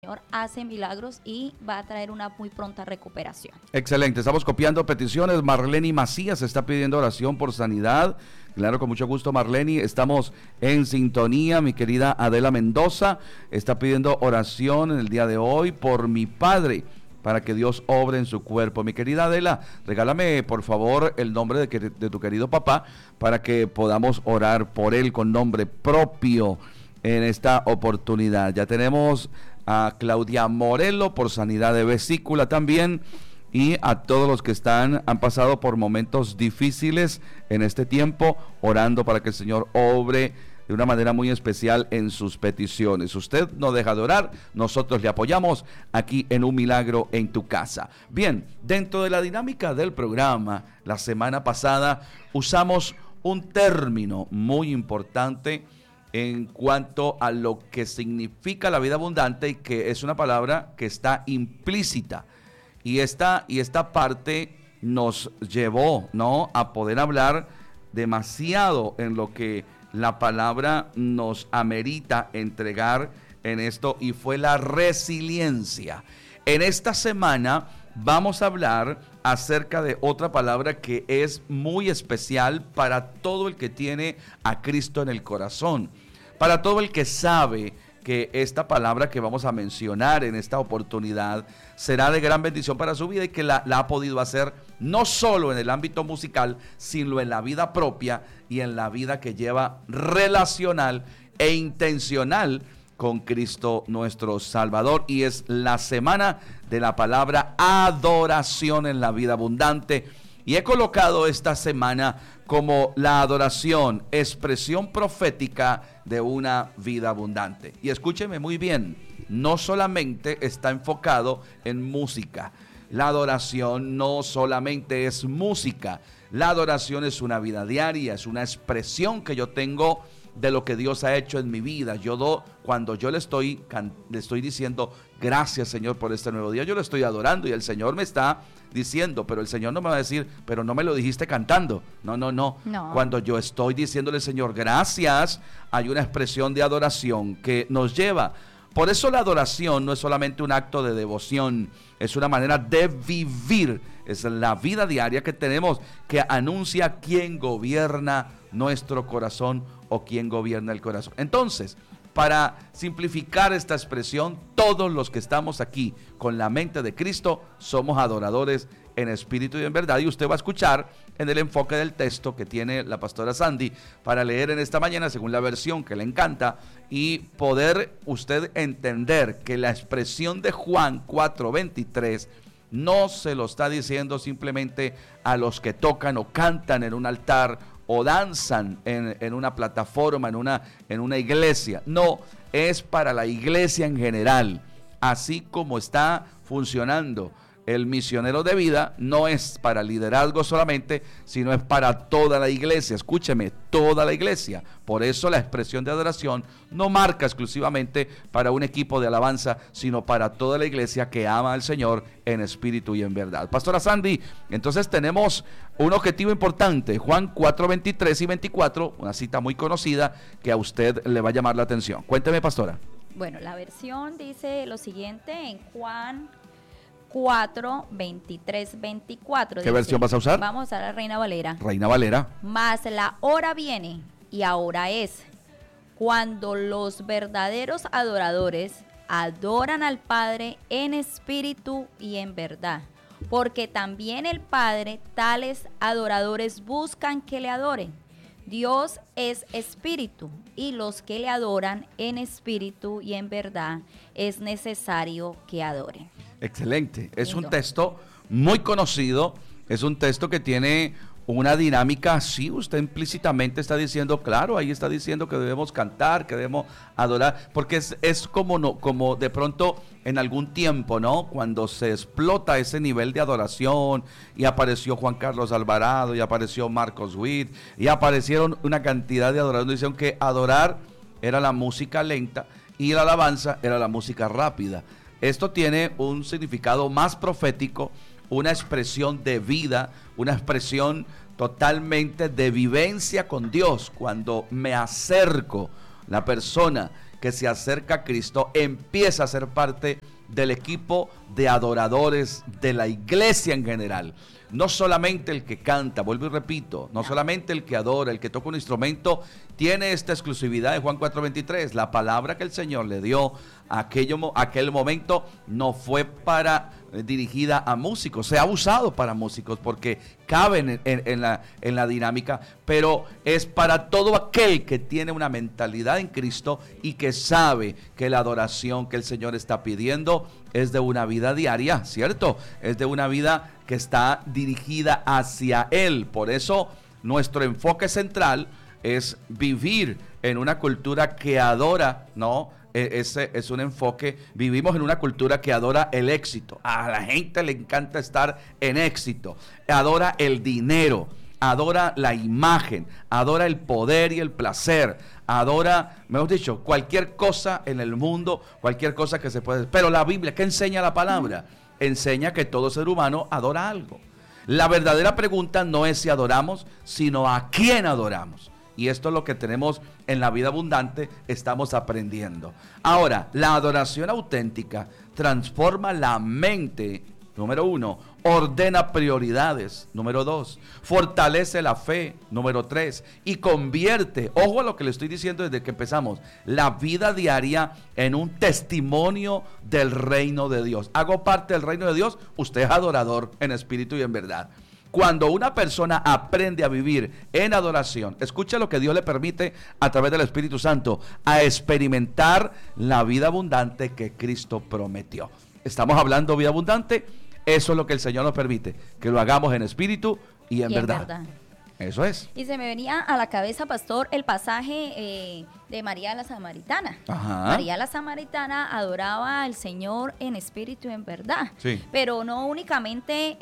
Señor hace milagros y va a traer una muy pronta recuperación. Excelente, estamos copiando peticiones. Marleni Macías está pidiendo oración por sanidad. Claro, con mucho gusto, Marleni, estamos en sintonía. Mi querida Adela Mendoza está pidiendo oración en el día de hoy por mi padre, para que Dios obre en su cuerpo. Mi querida Adela, regálame por favor el nombre de tu querido papá, para que podamos orar por él con nombre propio en esta oportunidad. Ya tenemos a Claudia Morelo por sanidad de vesícula también, y a todos los que han pasado por momentos difíciles en este tiempo, orando para que el Señor obre de una manera muy especial en sus peticiones. Usted no deja de orar, nosotros le apoyamos aquí en Un Milagro en tu Casa. Bien, dentro de la dinámica del programa, la semana pasada usamos un término muy importante en cuanto a lo que significa la vida abundante, y que es una palabra que está implícita, y esta parte nos llevó, ¿no?, a poder hablar demasiado en lo que la palabra nos amerita entregar en esto, y fue la resiliencia. En esta semana vamos a hablar acerca de otra palabra que es muy especial para todo el que tiene a Cristo en el corazón, para todo el que sabe que esta palabra que vamos a mencionar en esta oportunidad será de gran bendición para su vida, y que la ha podido hacer no solo en el ámbito musical, sino en la vida propia y en la vida que lleva relacional e intencional con Cristo nuestro Salvador. Y es la semana de la palabra adoración en la vida abundante, y he colocado esta semana como la adoración, expresión profética de una vida abundante. Y escúcheme muy bien, no solamente está enfocado en música. La adoración no solamente es música. La adoración es una vida diaria, es una expresión que yo tengo de lo que Dios ha hecho en mi vida. Cuando yo le estoy diciendo gracias, Señor, por este nuevo día, yo lo estoy adorando, y el Señor me está diciendo, pero el Señor no me va a decir, pero no me lo dijiste cantando. No. Cuando yo estoy diciéndole, Señor, gracias, hay una expresión de adoración que nos lleva. Por eso la adoración no es solamente un acto de devoción, es una manera de vivir, es la vida diaria que tenemos, que anuncia quién gobierna nuestro corazón o quién gobierna el corazón. Entonces, para simplificar esta expresión, todos los que estamos aquí con la mente de Cristo somos adoradores en espíritu y en verdad. Y usted va a escuchar en el enfoque del texto que tiene la pastora Sandy para leer en esta mañana según la versión que le encanta, y poder usted entender que la expresión de Juan 4:23 no se lo está diciendo simplemente a los que tocan o cantan en un altar o danzan en una plataforma, en una iglesia. No, es para la iglesia en general. Así como está funcionando el misionero de vida, no es para liderazgo solamente, sino es para toda la iglesia. Escúcheme, toda la iglesia. Por eso la expresión de adoración no marca exclusivamente para un equipo de alabanza, sino para toda la iglesia que ama al Señor en espíritu y en verdad. Pastora Sandy, entonces tenemos un objetivo importante, Juan 4:23 y 24, una cita muy conocida que a usted le va a llamar la atención. Cuénteme, pastora. Bueno, la versión dice lo siguiente en Juan 4:23, 24. ¿Qué dice, versión vas a usar? Vamos a la Reina Valera. Reina Valera. Mas la hora viene, y ahora es, cuando los verdaderos adoradores adoran al Padre en espíritu y en verdad, porque también el Padre tales adoradores buscan que le adoren. Dios es espíritu, y los que le adoran en espíritu y en verdad es necesario que adoren. Excelente, es Lindo. un texto muy conocido, es un texto que tiene una dinámica. Sí, usted implícitamente está diciendo, claro, ahí está diciendo que debemos cantar, que debemos adorar, porque es como de pronto en algún tiempo, ¿no?, cuando se explota ese nivel de adoración, y apareció Juan Carlos Alvarado, y apareció Marcos Witt, y aparecieron una cantidad de adoradores. Dicen que adorar era la música lenta y la alabanza era la música rápida. Esto tiene un significado más profético, una expresión de vida, una expresión totalmente de vivencia con Dios. Cuando me acerco, la persona que se acerca a Cristo empieza a ser parte del equipo de adoradores de la iglesia en general. No solamente el que canta, vuelvo y repito, no solamente el que adora, el que toca un instrumento, tiene esta exclusividad de Juan 4:23. La palabra que el Señor le dio a aquel momento no fue dirigida a músicos, se ha usado para músicos porque caben en la dinámica, pero es para todo aquel que tiene una mentalidad en Cristo y que sabe que la adoración que el Señor está pidiendo es de una vida diaria, ¿cierto? Es de una vida que está dirigida hacia Él. Por eso nuestro enfoque central es vivir en una cultura que adora, ¿no? Ese es un enfoque. Vivimos en una cultura que adora el éxito. A la gente le encanta estar en éxito. Adora el dinero, adora la imagen, adora el poder y el placer, adora, mejor dicho, cualquier cosa en el mundo, cualquier cosa que se puede. Pero la Biblia, ¿qué enseña la palabra? Enseña que todo ser humano adora algo. La verdadera pregunta no es si adoramos, sino a quién adoramos. Y esto es lo que tenemos en la vida abundante, estamos aprendiendo. Ahora, la adoración auténtica transforma la mente, número 1, ordena prioridades, número 2, fortalece la fe, número 3, y convierte, ojo a lo que le estoy diciendo desde que empezamos, la vida diaria en un testimonio del reino de Dios. Hago parte del reino de Dios, usted es adorador en espíritu y en verdad. Cuando una persona aprende a vivir en adoración, escucha lo que Dios le permite a través del Espíritu Santo, a experimentar la vida abundante que Cristo prometió. Estamos hablando de vida abundante, eso es lo que el Señor nos permite, que lo hagamos en espíritu y en verdad. Eso es. Y se me venía a la cabeza, pastor, el pasaje de María la Samaritana. Ajá. María la Samaritana adoraba al Señor en espíritu y en verdad. Sí. Pero no únicamente,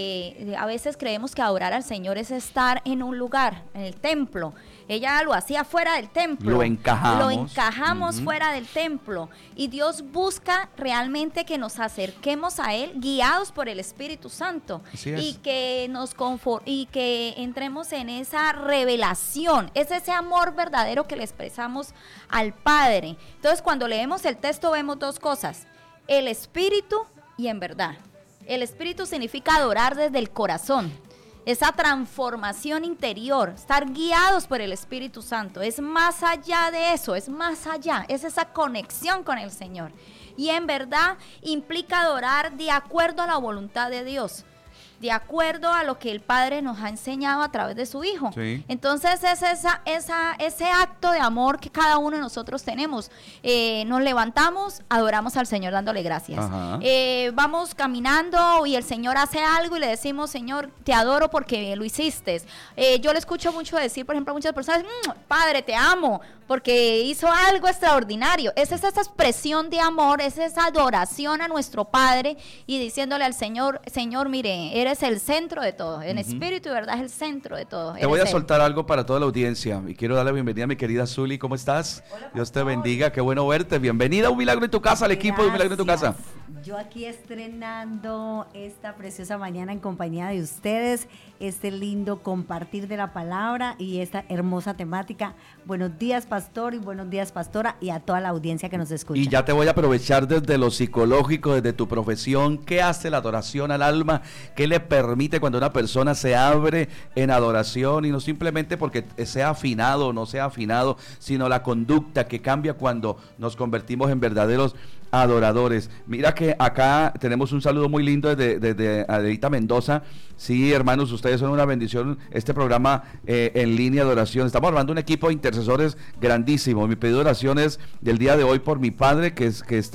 a veces creemos que adorar al Señor es estar en un lugar, en el templo. Ella lo hacía fuera del templo. Lo encajamos. Lo encajamos fuera del templo. Y Dios busca realmente que nos acerquemos a Él guiados por el Espíritu Santo. Así es. Y que y que entremos en esa revelación. Es ese amor verdadero que le expresamos al Padre. Entonces, cuando leemos el texto vemos dos cosas: el Espíritu y en verdad. El Espíritu significa adorar desde el corazón. Esa transformación interior, estar guiados por el Espíritu Santo, es más allá de eso, es más allá, es esa conexión con el Señor. Y en verdad implica adorar de acuerdo a la voluntad de Dios, de acuerdo a lo que el Padre nos ha enseñado a través de su Hijo. Sí. Entonces es ese acto de amor que cada uno de nosotros tenemos. Nos levantamos, adoramos al Señor dándole gracias. Vamos caminando y el Señor hace algo y le decimos: Señor, te adoro porque lo hiciste. Yo le escucho mucho decir, por ejemplo, a muchas personas: Padre, te amo porque hizo algo extraordinario. Es esa expresión de amor, es esa adoración a nuestro Padre y diciéndole al Señor: Señor, mire, eres el centro de todo, en espíritu y verdad es el centro de todo. Te voy a soltar algo para toda la audiencia y quiero darle la bienvenida a mi querida Zuli. ¿Cómo estás? Hola, Dios te bendiga, qué bueno verte. Bienvenida a Un Milagro en tu Casa, al equipo de Un Milagro en tu Casa. Yo aquí estrenando esta preciosa mañana en compañía de ustedes, este lindo compartir de la palabra y esta hermosa temática. Buenos días, pastor, y buenos días, pastora, y a toda la audiencia que nos escucha. Y ya te voy a aprovechar desde lo psicológico, desde tu profesión. ¿Qué hace la adoración al alma? ¿Qué le permite cuando una persona se abre en adoración? Y no simplemente porque sea afinado o no sea afinado, sino la conducta que cambia cuando nos convertimos en verdaderos adoradores. Mira que acá tenemos un saludo muy lindo de Adelita Mendoza. Sí, hermanos, ustedes son una bendición. Este programa en línea de oración. Estamos armando un equipo de intercesores grandísimo. Mi pedido de oración es del día de hoy por mi padre que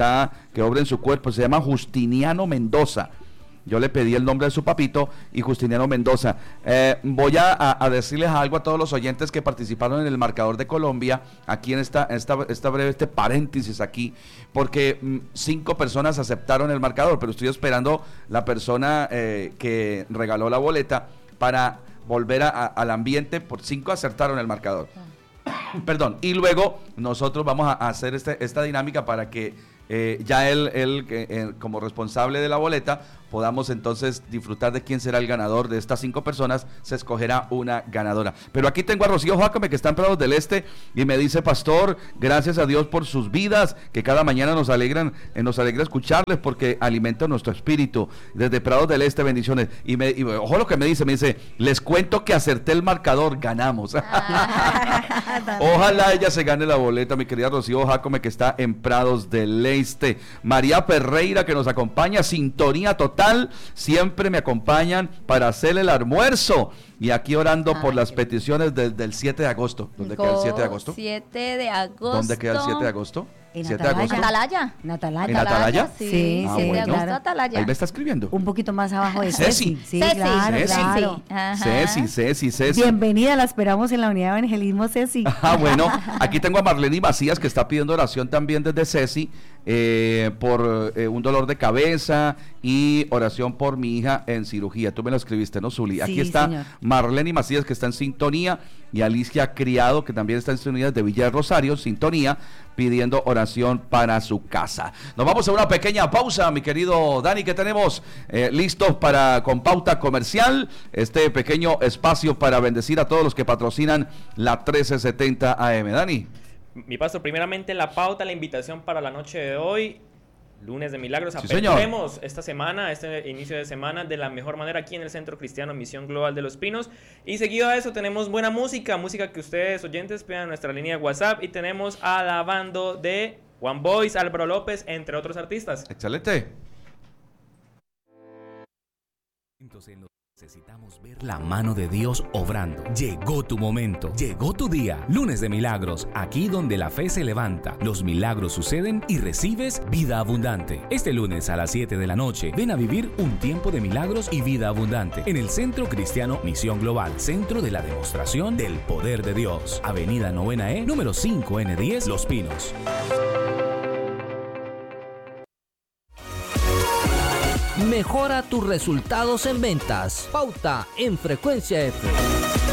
obra en su cuerpo. Se llama Justiniano Mendoza. Yo le pedí el nombre de su papito y Justiniano Mendoza. Voy a decirles algo a todos los oyentes que participaron en el marcador de Colombia, aquí en esta breve paréntesis aquí, porque 5 personas aceptaron el marcador, pero estoy esperando la persona que regaló la boleta para volver al ambiente. Por 5 acertaron el marcador. Perdón, y luego nosotros vamos a hacer esta dinámica para que ya él como responsable de la boleta, podamos entonces disfrutar de quién será el ganador de estas 5 personas. Se escogerá una ganadora. Pero aquí tengo a Rocío Jácome, que está en Prados del Este, y me dice: pastor, gracias a Dios por sus vidas, que cada mañana nos alegra escucharles porque alimentan nuestro espíritu. Desde Prados del Este, bendiciones. Y ojo lo que me dice, les cuento que acerté el marcador, ganamos. Ojalá ella se gane la boleta, mi querida Rocío Jácome, que está en Prados del Este. María Ferreira, que nos acompaña, sintonía total, siempre me acompañan para hacer el almuerzo. Y aquí orando por las peticiones del 7 de agosto. ¿Dónde queda el 7 de agosto? 7 de agosto. ¿Dónde queda el 7 de agosto? En 7 de agosto. Atalaya. En Atalaya. ¿En Atalaya? Sí, 7 de bueno. agosto, Atalaya. Ahí me está escribiendo. Un poquito más abajo de Ceci. Sí, Ceci. claro, Ceci. claro. Ceci. Bienvenida, la esperamos en la unidad de evangelismo, Ceci. Bueno, aquí tengo a Marlene Macías, que está pidiendo oración también desde Ceci, por un dolor de cabeza, y oración por mi hija en cirugía. Tú me lo escribiste, ¿no, Zuli? Aquí Sí, está señor. Marlene Macías, que está en sintonía, y Alicia Criado, que también está en sintonía de Villa de Rosario, sintonía, pidiendo oración para su casa. Nos vamos a una pequeña pausa, mi querido Dani, que tenemos listos con pauta comercial, este pequeño espacio para bendecir a todos los que patrocinan la 1370 AM. Dani. Mi pastor, primeramente la pauta, la invitación para la noche de hoy, lunes de milagros. Sí, señor. Aperturemos esta semana, este inicio de semana, de la mejor manera aquí en el Centro Cristiano Misión Global de Los Pinos. Y seguido a eso tenemos buena música que ustedes oyentes pidan en nuestra línea de WhatsApp, y tenemos alabando de One Voice, Álvaro López, entre otros artistas. Excelente. Necesitamos ver la mano de Dios obrando. Llegó tu momento, llegó tu día. Lunes de milagros, aquí donde la fe se levanta, los milagros suceden y recibes vida abundante. Este lunes a las 7 de la noche, ven a vivir un tiempo de milagros y vida abundante en el Centro Cristiano Misión Global, centro de la demostración del poder de Dios. Avenida 9E, número 5N10, Los Pinos. Mejora tus resultados en ventas. Pauta en Frecuencia F.